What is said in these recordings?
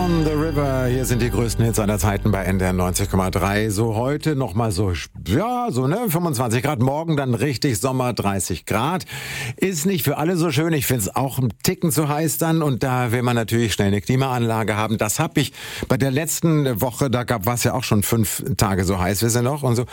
on the River. Hier sind die größten Hits aller Zeiten bei NDR 90,3. So heute nochmal 25 Grad. Morgen dann richtig Sommer, 30 Grad. Ist nicht für alle so schön. Ich finde es auch ein Ticken zu heiß dann. Und da will man natürlich schnell eine Klimaanlage haben. Das habe ich bei der letzten Woche, war es ja auch schon 5 Tage so heiß, wisst ihr noch? Und so.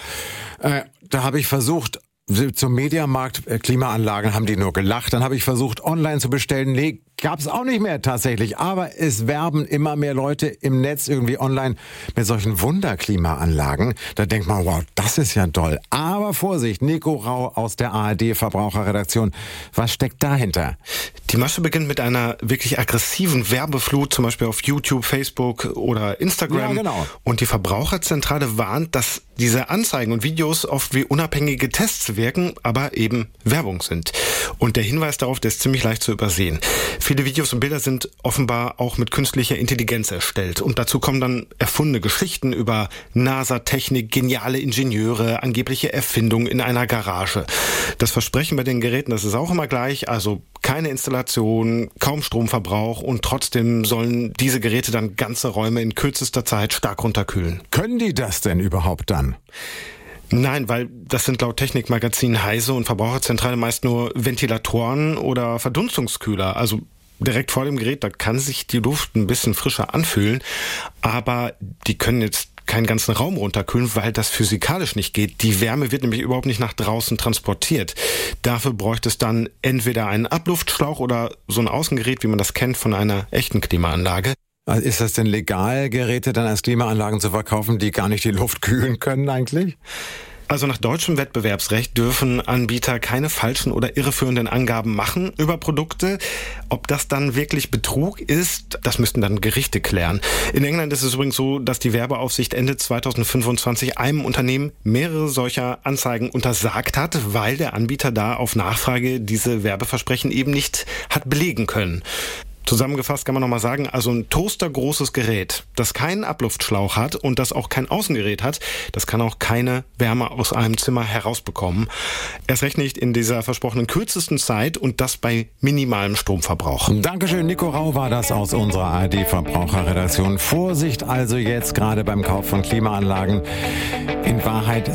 Da habe ich versucht, zum Mediamarkt Klimaanlagen, haben die nur gelacht. Dann habe ich versucht, online zu bestellen. Nee, gab's auch nicht mehr tatsächlich. Aber es werben immer mehr Leute im Netz irgendwie online mit solchen Wunderklimaanlagen. Da denkt man, wow, das ist ja toll. Aber Vorsicht, Nico Rau aus der ARD-Verbraucherredaktion. Was steckt dahinter? Die Masche beginnt mit einer wirklich aggressiven Werbeflut, zum Beispiel auf YouTube, Facebook oder Instagram. Ja, genau. Und die Verbraucherzentrale warnt, dass diese Anzeigen und Videos oft wie unabhängige Tests wirken, aber eben Werbung sind. Und der Hinweis darauf, der ist ziemlich leicht zu übersehen. Viele Videos und Bilder sind offenbar auch mit künstlicher Intelligenz erstellt. Und dazu kommen dann erfundene Geschichten über NASA-Technik, geniale Ingenieure, angebliche Erfindungen in einer Garage. Das Versprechen bei den Geräten, das ist auch immer gleich, also keine Installation, kaum Stromverbrauch und trotzdem sollen diese Geräte dann ganze Räume in kürzester Zeit stark runterkühlen. Können die das denn überhaupt dann? Nein, weil das sind laut Technikmagazin Heise und Verbraucherzentrale meist nur Ventilatoren oder Verdunstungskühler. Also direkt vor dem Gerät, da kann sich die Luft ein bisschen frischer anfühlen, aber die können jetzt keinen ganzen Raum runterkühlen, weil das physikalisch nicht geht. Die Wärme wird nämlich überhaupt nicht nach draußen transportiert. Dafür bräuchte es dann entweder einen Abluftschlauch oder so ein Außengerät, wie man das kennt von einer echten Klimaanlage. Also ist das denn legal, Geräte dann als Klimaanlagen zu verkaufen, die gar nicht die Luft kühlen können eigentlich? Also nach deutschem Wettbewerbsrecht dürfen Anbieter keine falschen oder irreführenden Angaben machen über Produkte. Ob das dann wirklich Betrug ist, das müssten dann Gerichte klären. In England ist es übrigens so, dass die Werbeaufsicht Ende 2025 einem Unternehmen mehrere solcher Anzeigen untersagt hat, weil der Anbieter da auf Nachfrage diese Werbeversprechen eben nicht hat belegen können. Zusammengefasst kann man nochmal sagen, also ein toastergroßes Gerät, das keinen Abluftschlauch hat und das auch kein Außengerät hat, das kann auch keine Wärme aus einem Zimmer herausbekommen. Erst recht nicht in dieser versprochenen kürzesten Zeit und das bei minimalem Stromverbrauch. Dankeschön, Nico Rau war das aus unserer ARD-Verbraucherredaktion. Vorsicht also jetzt gerade beim Kauf von Klimaanlagen. In Wahrheit